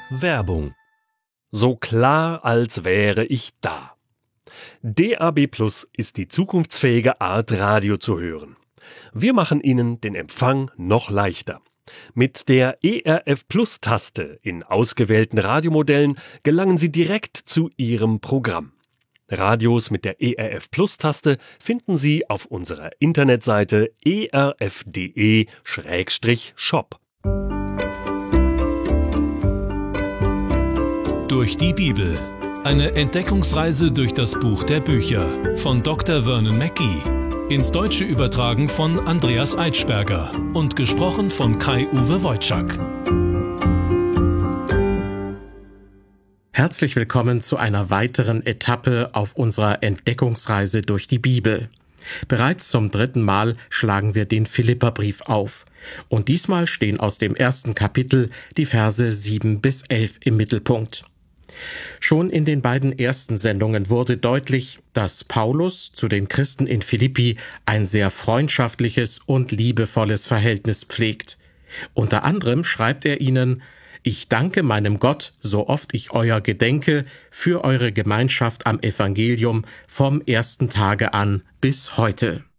Werbung. So klar, als wäre ich da. DAB+ ist die zukunftsfähige Art, Radio zu hören. Wir machen Ihnen den Empfang noch leichter. Mit der ERF+-Taste in ausgewählten Radiomodellen gelangen Sie direkt zu Ihrem Programm. Radios mit der ERF+-Taste finden Sie auf unserer Internetseite erf.de/shop. Durch die Bibel. Eine Entdeckungsreise durch das Buch der Bücher von Dr. Vernon Mackey. Ins Deutsche übertragen von Andreas Eitschberger und gesprochen von Kai-Uwe Wojczak. Herzlich willkommen zu einer weiteren Etappe auf unserer Entdeckungsreise durch die Bibel. Bereits zum 3. Mal schlagen wir den Philipperbrief auf. Und diesmal stehen aus dem 1. Kapitel die Verse 7 bis 11 im Mittelpunkt. Schon in den beiden ersten Sendungen wurde deutlich, dass Paulus zu den Christen in Philippi ein sehr freundschaftliches und liebevolles Verhältnis pflegt. Unter anderem schreibt er ihnen: Ich danke meinem Gott, so oft ich euer gedenke, für eure Gemeinschaft am Evangelium vom ersten Tage an bis heute.